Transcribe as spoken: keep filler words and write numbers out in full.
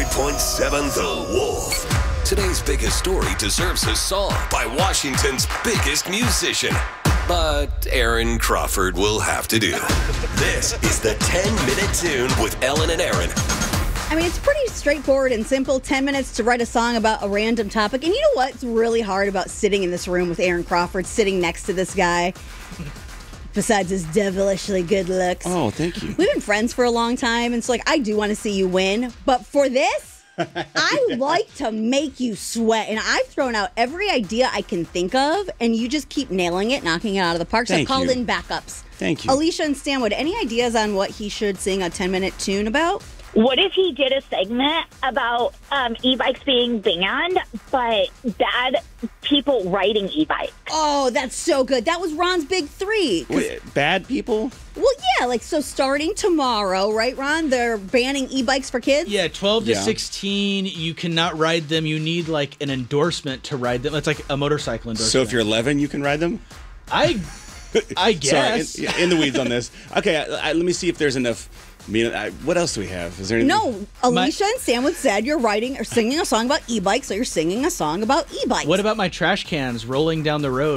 point seven The Wolf. Today's biggest story deserves a song by Washington's biggest musician. But Aaron Crawford will have to do. This is the ten-minute tune with Ellen and Aaron. I mean, it's pretty straightforward and simple. ten minutes to write a song about a random topic. And you know what's really hard about sitting in this room with Aaron Crawford, sitting next to this guy? Besides his devilishly good looks. Oh, thank you. We've been friends for a long time, and so like I do want to see you win. But for this, I like to make you sweat. And I've thrown out every idea I can think of, and you just keep nailing it, knocking it out of the park. So Thank I've called you. in backups. Thank you. Alicia and Stanwood, any ideas on what he should sing a ten-minute tune about? What if he did a segment about um, e-bikes being banned, but bad people riding e-bikes? Oh, that's so good. That was Ron's big three. 'Cause- Wait, bad people? Well, yeah, like, so starting tomorrow, right, Ron? They're banning e-bikes for kids? Yeah, twelve to Yeah. sixteen, you cannot ride them. You need, like, an endorsement to ride them. It's like a motorcycle endorsement. So if you're eleven, you can ride them? I, I guess. Sorry, in, in the weeds on this. Okay, I, I, let me see if there's enough. I mean, I, what else do we have? Is there anything? No, Alicia and Stanwood said you're writing or singing a song about e-bikes, so you're singing a song about e-bikes. What about my trash cans rolling down the road?